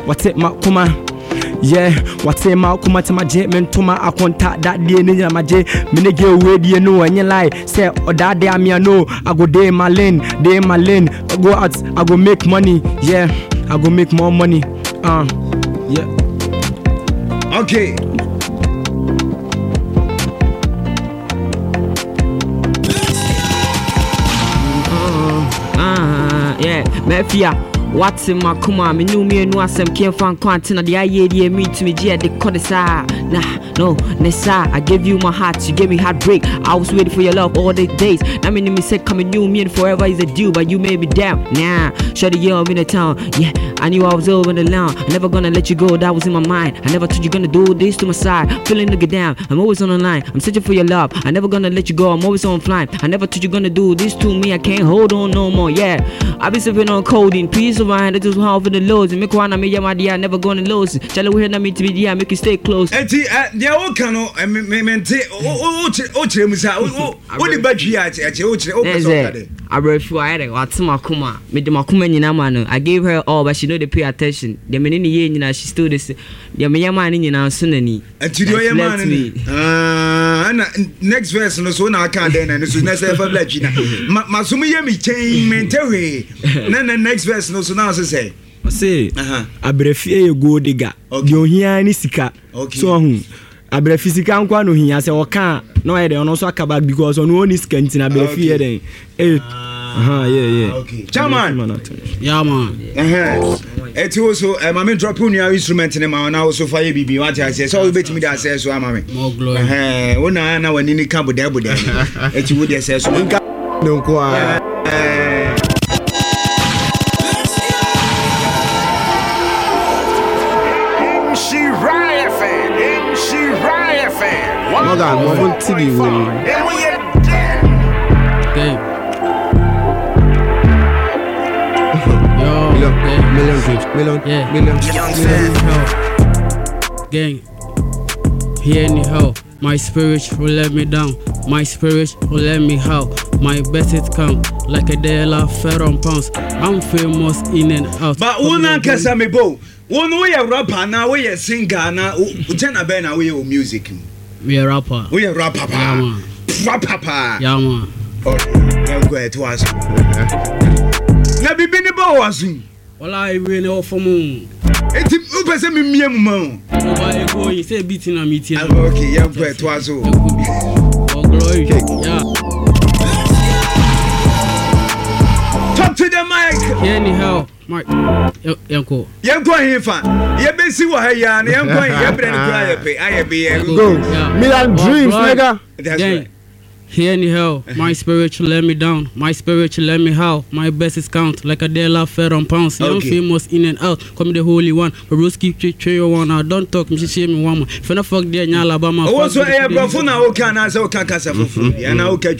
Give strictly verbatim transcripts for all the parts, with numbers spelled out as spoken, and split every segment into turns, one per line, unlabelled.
what's it, Makuma? Yeah, what's it, Makuma to my jet, Mentuma, I contact that day, Ninja, my jet, Minigay, where do you know, and you lie, say, or that day, I mean, I know, I go day in my lane, day in my lane, I go out, I go make money, yeah, I go make more money, uh, yeah.
Okay.
Yeah, Mafia. What's in my kuma? Me knew me and no some came from Quantina. The idea me to me, G. The Codessa. Nah, no, Nessa. I gave you my heart, you gave me heartbreak. I was waiting for your love all the days. Now, me me said, come and you, me and forever is a deal, but you made me down. Nah, shut the year, I'm in the town. Yeah, I knew I was over in the land. I'm never gonna let you go, that was in my mind. I never thought you gonna do this to my side. Feeling to get down, I'm always on the line. I'm searching for your love. I never gonna let you go, I'm always on flying. I never thought you gonna do this to me, I can't hold on no more. Yeah, I be sipping on codeine, peace of mind, that is how for the loads. And make one of me, yeah, my dear, never gonna lose. Tell you here, me to be dear, make you stay close.
And the old canoe, and maintain, oh, oh, Chemusa, what the battery at your
I refer what's my kuma, made the Makuma in Amano. I gave her all, but she know they pay attention. The men in the year, she stood this, the Mayaman in our Sunani.
And to your man, ah, next verse, no so now can't then, and this is never let you. Masumi Yami chain mentally. Then the next verse, no so now say.
Say, I brefie you go digger. You hear any sika. So, I brefisika and quano he has a can't. No, I don't also come back because on one is canting. I brefie then. Eh, uh-huh, yeah, yeah.
Okay. Chairman.
Yeah, man.
Uh-huh. It's also, I'm a drop on your instrument in a man. I also fire B B. What I say, so bet me that says so. I'm a
more glory.
Uh-huh. When I know when you come with that, it's you would say so. Don't go.
Morgan, what will T V win?
Yo,
million, million dreams, million,
yeah,
million,
million. Gang, here anyhow, my spirit will let me down. My spirit will let me how. My best it come like a dollar fair on pounds. I'm famous in and out.
But una kasa me bo. One way a rapper now, we a singer now. Uchena ben away your music.
We a rapper.
We a rapper.
Yeah, man.
Rapper.
Yeah, man.
Oh, now go ahead to us. Now be been about us.
Well, I really offer moon.
It's a person me me mo.
Nobody go. You say beating a meeting.
Okay, yeah, go ahead to us.
Oh, glory. Yeah.
Talk to the mic.
Anyhow, Mark. Yanko.
Yanko here fan. You be see what here and Yanko here brand cry pay. I be
go. Million dreams, nigga.
That's right.
Here anyhow, my spiritual let me down. My spiritual let me how. My best is count like a dollar fair on pounds. Young famous in and out. Come the holy one. Baruski trio one. I don't talk. Me see me one. If I fuck there in Alabama.
Oh, so eh, bro, for now, okay, now so can kasa for food. Yeah, now okay.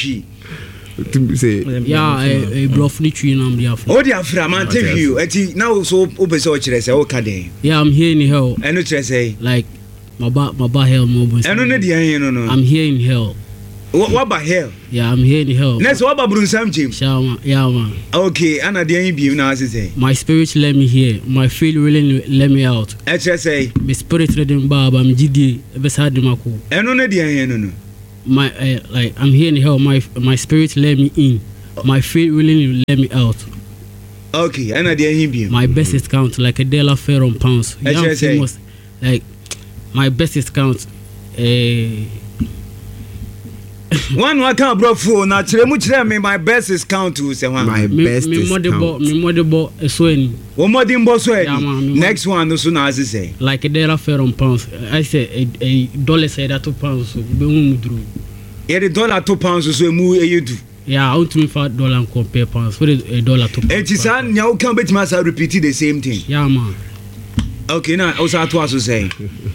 Yeah, a bluff tree nam dia.
Oh, dia fra man interview. Eti now so open so chire say okay dey.
Yeah, I'm here in hell.
And no chire say
like my ba my ba hell mo bo.
And no dey here no no.
I'm here in hell.
What what about hell?
Yeah, I'm here in hell.
Next what about Brunsam Jim?
Shama, yeah man.
Okay, and at the end be now say.
My spirit let me here. My feel really let me out.
I just say
my spirit reading baba me gidi be sad mako.
And no dey here no no.
My uh, like I'm here in hell. My my spirit let me in. My faith really let me out.
Okay, and at the end be.
My best is count like a dollar fair on pounds. Young famous, like my best is count. Uh,
one one can bro phone. Na chire mu chire me my best is count to say one.
My best
me,
is
count. Me modibo so any.
One modibo so any. Next one no so na as say.
Like a dollar fair on pounds. I say a, a dollar say that two pounds. So be mu dru.
Yeah, the dollar two pounds so mu e you do.
Yeah, I want to five dollar and compare pounds for a dollar two pounds.
It is an now can bet myself repeat the same thing.
Yeah, man.
Okay, now also to also say.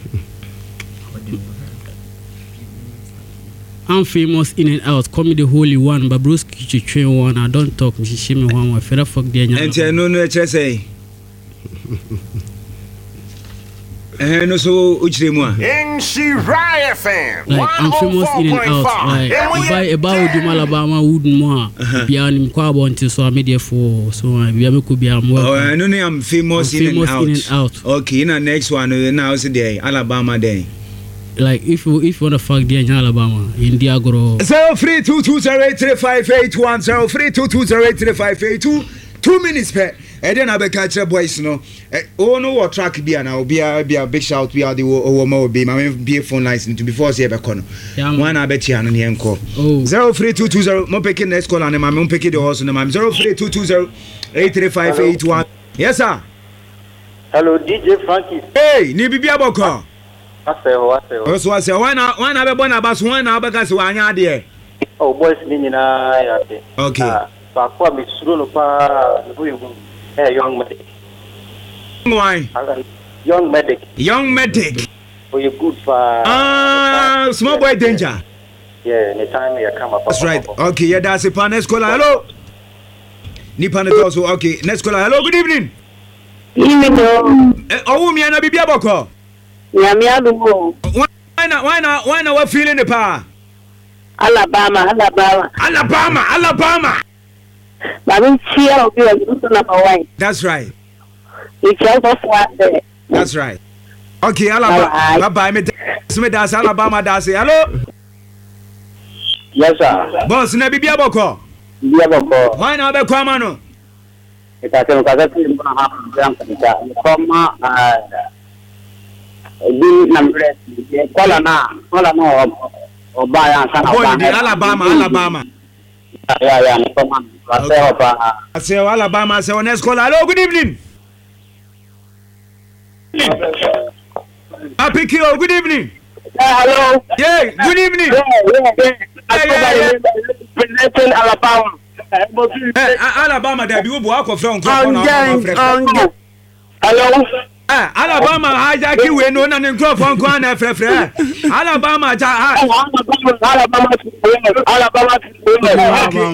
I'm famous in and out. Call me the holy one, but Bruce train one. I don't talk. Me she me one. I feel fuck the.
And no no just say. Eh no so uchire mu a.
Nshira F M.
Like I'm famous in and out. Like buy about the Alabama wood more. Bia nim kwa bonti so I media for so I bia me could be am work.
Oh no no I'm famous,
I'm
in,
famous
and out.
in and out.
Okay, now next one now say there Alabama there.
Like if you if you wanna fuck the in Alabama, India go
zero three two two zero eight three five eight one zero three two two zero eight three five eight two two minutes per. And then I be catch up boys no. Oh no what track be na obi a be a big shout be a the o mo be my be phone lines to before say be kono. One I bet you no ne enko. zero three two two zero mo pick next call and ma me pick the horse no ma zero three two two zero eight three five eight one. Yes sir.
Hello D J Frankie.
Hey, ni bibia boko.
Aseho aseho.
So I say why na why na be born abas why na be kasi wanya de.
Oh boys ni nyina ya de.
Okay.
Ba kwa mi suru no pa buyu. Hey, young medic.
Why?
Young medic.
Young medic.
For you good for.
Ah, uh, small boy danger.
Yeah, the time you come up.
That's right. Okay, yeah, that's it. Next caller. Hello. Nipan also. Okay, next caller. Hello. Good evening.
Evening.
Eh, oh, me na bibia boko.
Ya me adumo.
Why na? Why na? Why na? What feeling the power?
Alabama, Alabama.
Alabama, Alabama. That's right. That's right. Okay, Alabama. Bye bye. Me das Alabama das. Hello.
Yes sir.
Boss, na bibia boko.
Bibia boko.
Why na be kwa mano?
Ita teno kaza tini mbona hapa program kabisa. Koma ah di nambre kola na kola na obaya sana
Boy, di Alabama, Alabama.
Yeah, yeah, koma.
I say Alabama, I say next caller. Hello, good evening. Happy Kilo, good evening.
Hello.
Yeah, good evening.
Yeah, yeah, yeah.
Yeah, yeah,
yeah. Alabama.
Hey, Alabama, there be wo akọ from
Hello.
Eh, Alabama hijack we no na nkrofo nko na frefre. Alabama ja ha.
Alabama. Alabama. Alabama.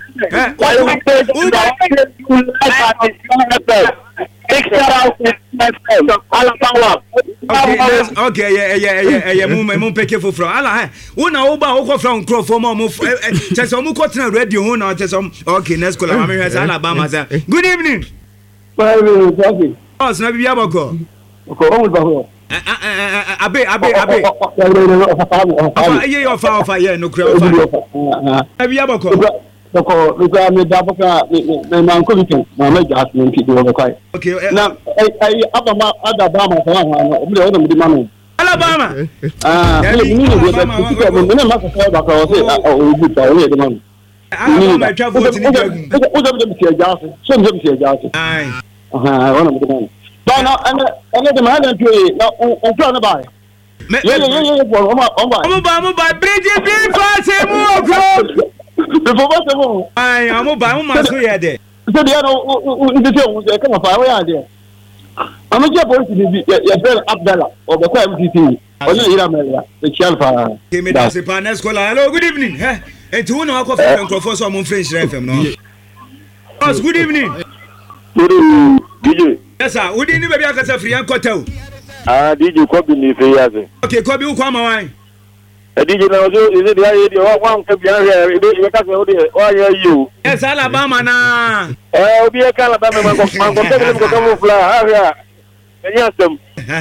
Okay, yeah, yeah, yeah, yeah, mum mum peke for from. Ala, una oba okọ from nkrofo mo mo chese mo ko tena radio ho na chese. Okay, next call am here Alabama say. Good evening.
Good evening, Frankie.
Oh, na bibia boko.
Ko o ba ho.
Eh eh abe abe abe. Afa ye yo fa fa ye no kra fa. Na bibia boko.
Boko luka me da boka me man ko bitin na me gas me ti do ko.
Okay.
Na ai Alabama Alabama fa na o bi o do mi manu.
Alabama.
Ah, ni ni ni do ko me na ma ko ba ko se o bi ta o ye de manu.
Alabama twa vote ni gagu.
O do mi ti gas. So mi ti gas.
Ai.
Aha, ona mi manu. No, no, and and the man and play. No, on plan about it. Yeah, yeah, yeah, yeah. On my, on my.
I'm about, I'm about. Bridge, bridge, fast, move, bro.
Before what the move?
I am about. I'm about to hear that.
So the other, the two, they come up. Where are they? I'm a job going to be your friend Abdallah or the M T T. Or you Iramelia, the Chalfa.
Give me that. Next caller. Hello, good evening. Eh, and to one of our friends, some French F M. No. Yes, good evening.
Good evening, D J.
Yes sir, we didn't be able to free and hotel.
Ah, D J Kobe ni fe yaze.
Okay, Kobe who come away.
D J na ojo is it the one Kobe here, e dey ka say o dey o ya you.
Yes, Alabama na.
Eh, obi e ka Alabama man ko man ko tele ko come fly. Ah ya. Enya sem.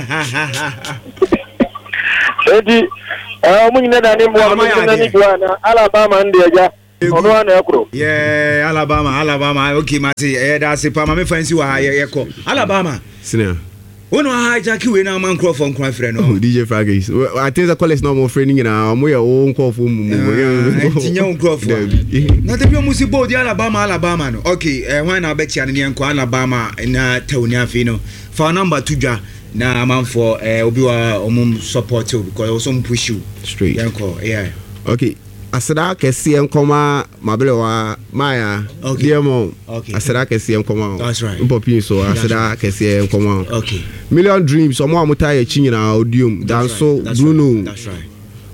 Edi, eh mo nyina da ni mo mo nyina ni gwa na Alabama ndi eja. Ono na ekro.
Yeah, Alabama, Alabama. Okay, Mati. Eh, that's it. Pa me fancy wa ye ko. Alabama.
Senior.
Ono hijack we na man crop from cry friend no.
D J Fraggy. I think the college no more friending na mo your own call for mo.
Tinya own crop for. Na te bi mo si bold Alabama, Alabama no. Okay, eh when na bet ya ne enko Alabama na tawni afi no. For number two dwa na man for eh obi wa omum support you because also push you
straight.
Yanko, yeah.
Okay. Asada kesi enkoma mabelewa maya
okay.
Diemo
okay.
Asada kesi enkoma
that's right
mpopi so asada right. Kesi enkoma
okay.
Million Dreams omo amuta ye chinyina odium danso Bruno
that's right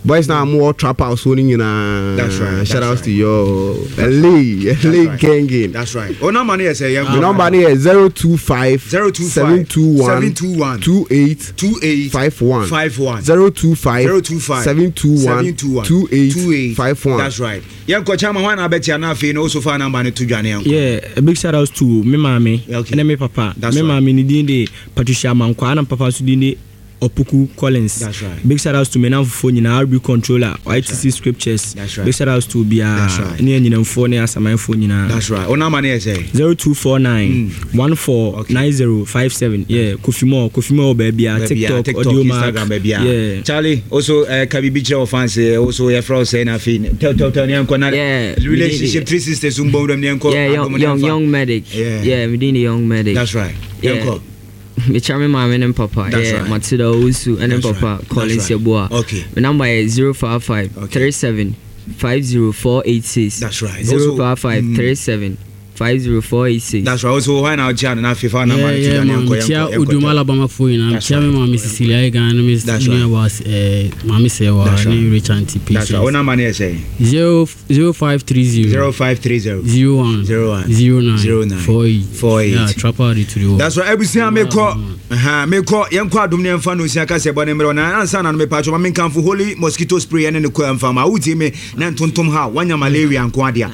boys now more trap house owning you know.
That's right.
Shout out
right.
to your L A L A
right.
gang gang.
That's right. Oh, no money is a young.
The number is zero two five
zero two
seven two one
seven two one
two eight
two eight
five one
five one
zero two five
zero two five
seven two one two eight five one.
That's right. Young coach, I'm one. I bet you na fe no so far number to Johnny.
Yeah, a big shout out to me mommy
okay.
and me papa.
That's
me
right.
mommy ni dinde Patricia Mankwa and papa su dinde Opuku Collins.
That's right.
Big shout outs to Menam phone in R B controller, Y T C right. scriptures.
That's right.
Big shout outs to Bia.
That's right.
Any any phone as my phone in.
That's right. Ona money is a
zero two four nine one four nine zero five seven. Yeah, Kofi Mo, Kofi Mo baby. TikTok,
TikTok,
audio
Instagram
mark.
baby.
Yeah.
Charlie also uh, Kabi Bicho fans also your friend saying a fin. Tell tell tell nyanko na relationship three sisters umbo dem nyanko.
Yeah, young young, young medic.
Yeah.
Yeah, within the young medic.
That's right.
Yeah. Me charming mama and papa.
That's
yeah,
right.
Matilda Owusu and then papa
right.
Collins
right.
Yeboah.
Okay.
My number is zero five five three seven five zero four eight six.
That's right.
Zero five five three seven five zero four eight six.
That's right. Also, why now Jan and FIFA number?
Yeah, yeah, man. Chia Uduma Alabama for you now. Chia me mama Cecilia Gan, Miss Dunia was eh, Mami Sewa, ni Rich Auntie P.
That's right. What number is say?
Zero zero five three zero
zero five three zero
zero one
zero one
zero nine
zero nine
four eight
four eight.
Yeah, trap out to the.
That's right. Every time me call, uh-huh, me call. Young call Dumni and Fanu Siaka Sebon and Answer and me patch. I mean, come for holy mosquito spray and the coil farm. I would say me Nantum ha one malaria and quadia.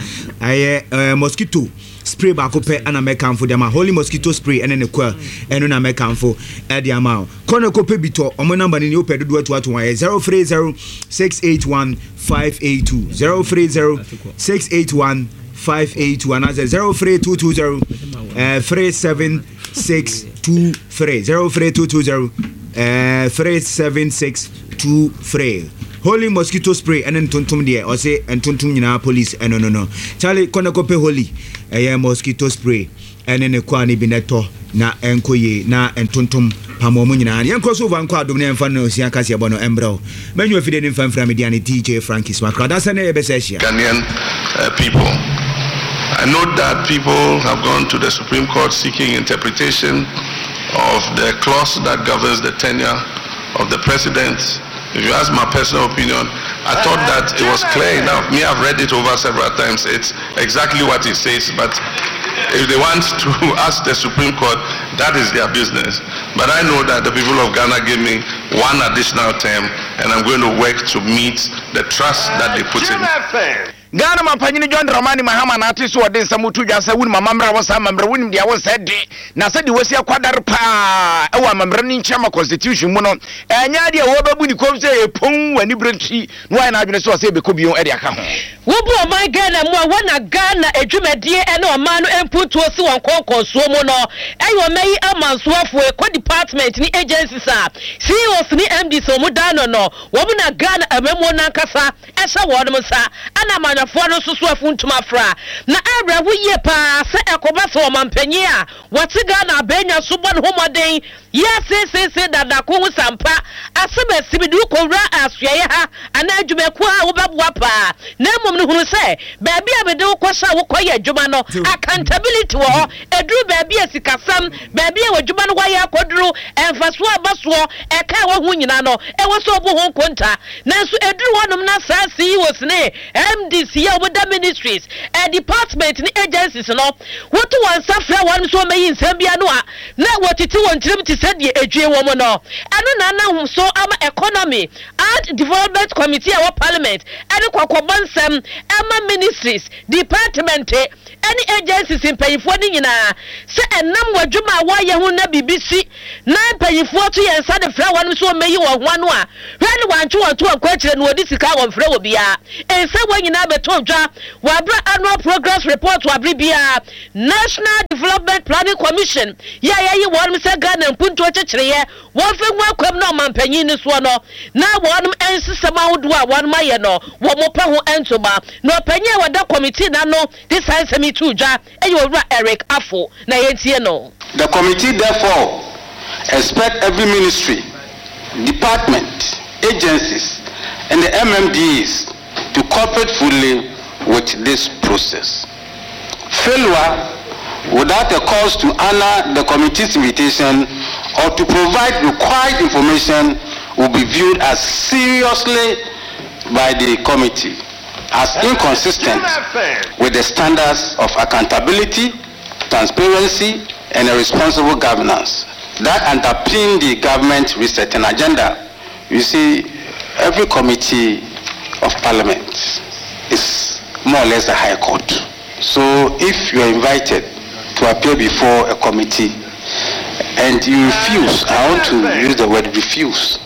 I mosquito. Spray back up and I make for them a holy mosquito spray and then a quail and then I make for at the amount. Corner copy bito on my number in your pet do what one zero three zero six eight one five eight two zero three zero six eight one five eight two and as a zero three two two zero three seven six two three zero three two two zero three seven six two three. Holy mosquito spray and then tuntum there or say and tuntum in police and no no no Charlie kona kope holy a mosquito spray and then a kwani bineto na enkoye na entuntum pamomu nyina yan crossover nkwa adom ne mfa no sia kase bono embro menyo afide ne mfa mfra media ne D J Frankie Smakra that's na ebeseshia
Ghanaian uh, people. I know that people have gone to the Supreme Court seeking interpretation of the clause that governs the tenure of the president. If you ask my personal opinion, I thought that it was clear enough. Me, I've read it over several times. It's exactly what it says. But if they want to ask the Supreme Court, that is their business. But I know that the people of Ghana gave me one additional term, and I'm going to work to meet the trust that they put in.
Ghana mapanyini John Dramani Mahama na ati so ode samutu dwa se wuni mamamra wo sa mamra wuni dia wo se de na se de wasi akwadar pa e wa mamra ni nchama constitution mu no enya de wo babu ni kom se epon wani brenti no ai na adwene so se be ko bion e de aka ho
wo bu o man Ghana mu a wona Ghana adwumadie e na o man no emputu osi won konkonso mu no e yo mai amansoafo e ko department ni agencies a C E Os ni M D so mu dano no wo bu na Ghana amemu na nkasa e sha wo no sa ana for no so so afuntuma fra na abra wo ye pa se ekoba so mampanyi a wati Ghana benya so bon homoden yes se se dada ko sampa asebe sibidu ko ra asuye ha ana adwumaku a wo babua pa na mom no hunu se baabi a bede ko sha wo koye adwuma no accountability wo edru baabi asikasam baabi a adwuma no waye akoduru emfaso abaso e ka wo hu nyina no e wo so bo ho konta nanso edru wonom na sa C E Os ne M D C ya with the ministries and department ni agencies no what one safra one so may in Zambia no na what it won trim to said ye edwe wo mo no eno na na so am economy and development committee our parliament and kwakobonsam ama ministries department any agencies in payfo ni nyina se enam wadwuma wa ye hu na B B C na payfo to ye nsa de fra one so may wo ho no a hwe ni wanchu wantu akwakire no odi sika wo fra wo bia ensa wo nyina betonja wabra annual progress report wabribia National Development Planning Commission ya ya yi won se Ghana mpuntu ochechireye won fe nwa kwam na mampanyin ni so no na won ensisema hodo a won maye no wo mo pa ho entoma no panye wada committee na no this time semi tuja e yo wura Eric Afo na yentie no.
The committee therefore expect every ministry, department, agencies and the M M Ds to cooperate fully with this process. Failure without a cause to honor the committee's invitation or to provide required information will be viewed as seriously by the committee as inconsistent with the standards of accountability, transparency, and a responsible governance that underpin the government resetting agenda. You see, every committee of parliament is more or less a high court. So if you are invited to appear before a committee and you refuse, I want to use the word refuse,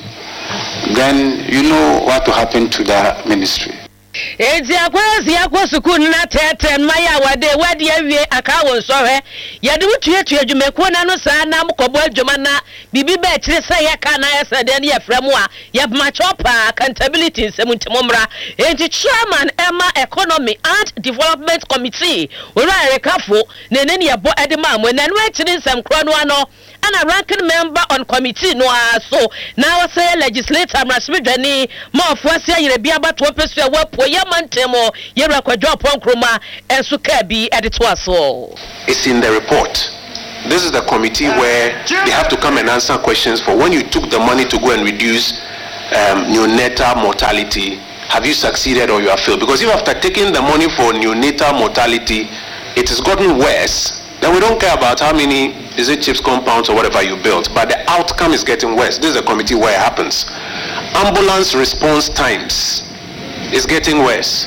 then you know what will happen to the ministry.
Ezi akwasi akwa sukun na tete maya wade wade awie aka won so he yede wutu tu adwumako na no saa na mkobo adwuma na bibi ba kire se ye ka na yesa de ne yefremu a ye ma chopa accountability semuntemomra enti chairman Emma Economy and Development Committee ora rekafo ne ne ne bo edema mo na no akire nsem kro no ano ana ranking member on committee no so now say legislator Mrasmidwani ma ofuase ayire bia bato pesu e wapo ye mantemo ye rekwadwo ponkroma enso ka bi edito aso.
It's in the report. This is the committee where they have to come and answer questions for when you took the money to go and reduce um, neonatal mortality. Have you succeeded or you have failed? Because if after taking the money for neonatal mortality it has gotten worse, then we don't care about how many, is it chips, compounds or whatever you built, but the outcome is getting worse. This is a committee where it happens. Ambulance response times is getting worse.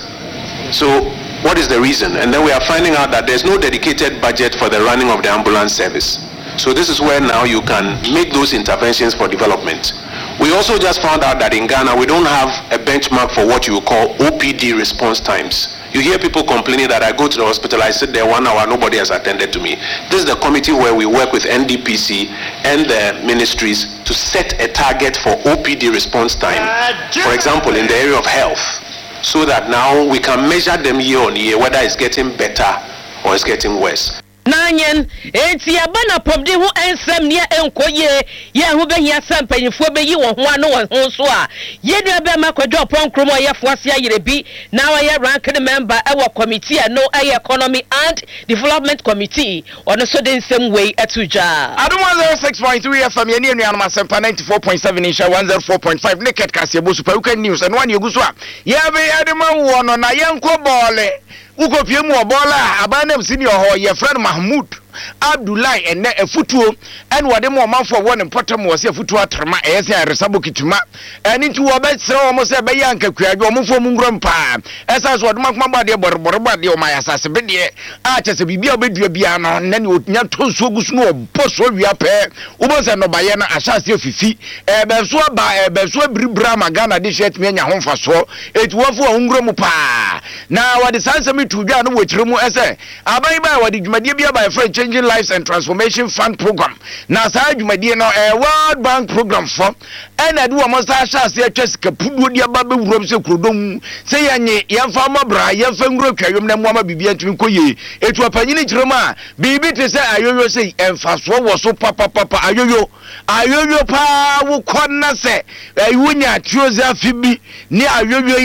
So what is the reason? And then we are finding out that there's no dedicated budget for the running of the ambulance service. So this is where now you can make those interventions for development. We also just found out that in Ghana we don't have a benchmark for what you call O P D response times. You hear people complaining that I go to the hospital, I sit there one hour, nobody has attended to me. This is the committee where we work with N D P C and the ministries to set a target for O P D response time. For example, in the area of health, so that now we can measure them year on year whether it's getting better or it's getting worse.
Nanyen enti abana pomde ho ensem ne enkoye ye ho behia sampanyifo beyi wo ho ano wo so a ye nua be makwadwo ponkrom ye foase ayerebi na wa ye ranking member e wo committee no e economy and development committee ono so den same way atuja
adom one oh six point three F M ye ne anuanom asempa ninety-four point seven insha one oh four point five naked kase bo super weekend news and one yeguso a ye be adema wo no na ye nko bole uko pie mu obola abanam senior ho ye friend Mahmoud Abdullah ene efutuo en wode mo manfo wo ne potam wo se efutuo atrama ese resabo kituma eni nti wo be sere wo se be yanka kuadwo mo fo mu ngrom pa esa so wode makoma bade borbor bade o maya sase be de a chese bibia obedua bia no ne ne onya tonso gusu no oboso wia pe wo bo se no baye na ashase ofifi e be so ba e be so bribra magana de shet me nya ho mfaso eti wo fo ngrom pa na wode sanse mi tudwa no wo kiremu ese abai ba wode dwumadie bia ba friend Changing Lives and Transformation Fund Program. Na saa dwumadie no a World Bank program for and adu o mosa sha se atwa kapudo dia ba be wurom se krodom se yanye yemfa mabra yemfa ngro twawem na muama bibia ntumi koye etu apanyini kirema bibi te se ayoyo se emfa so wo so papa papa ayoyo ayoyo pa wo konna se ayunya trioza fibi ni ayoyo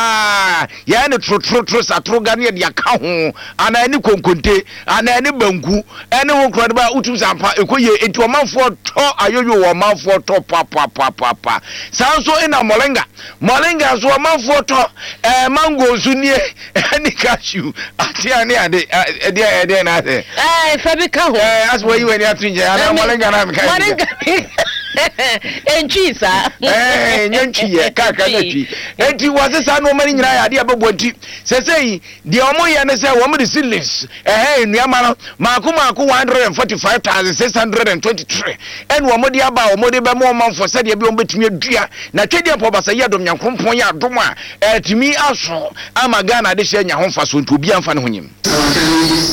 ipa ya ne trotro tro satroga ne dia ka ho ana ni konkonte ana ni banku ene wo krode ba utum sampa ekoye etu omanfo to ayoyo wo manfo to papa papa papa sanso ina molenga molenga so omanfo to eh mango sunie ene cashew ati ani ade ede ede na ade
eh fabi ka ho
eh as we you any atunje ana molenga na me ka
molenga enchisa
eh nyanchiye kaka nachi enti wasesa no mani nyina ya ade ababo nti sesei de omo ye ne se wo mo de seedlings eh enuama no maako maako one hundred forty-five thousand six hundred twenty-three en wo mo de aba wo mo de be mo manfo se de bi o betumi adua na twede po basa ye dom nyankompon ya dom a etimi aso ama Ghana de hye nya ho mfa so nti obi amfa ne ho nyim